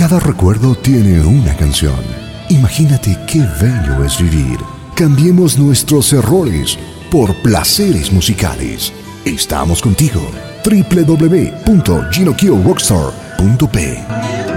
Cada recuerdo tiene una canción. Imagínate qué bello es vivir. Cambiemos nuestros errores por placeres musicales. Estamos contigo. www.GinoKioRockstar.p